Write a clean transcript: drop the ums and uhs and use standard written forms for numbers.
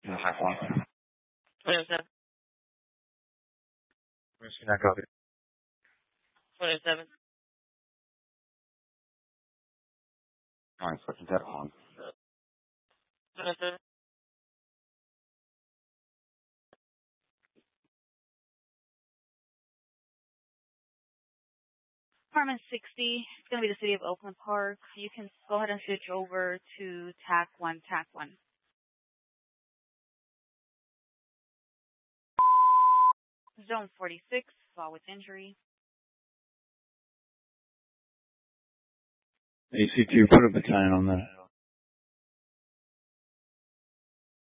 High Flunk. 107. Whiskey, not copy. 107. Alright, fucking dead on. 107. Apartment 60, it's going to be the city of Oakland Park. You can go ahead and switch over to TAC 1, TAC 1. Zone 46, fall with injury. AC2, put a battalion on that.